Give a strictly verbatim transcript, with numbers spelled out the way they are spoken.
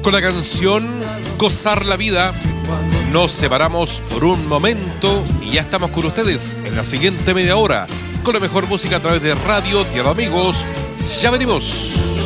con la canción Gozar la Vida. Nos separamos por un momento y ya estamos con ustedes en la siguiente media hora con la mejor música a través de Radio Tierra Amigos. Ya venimos.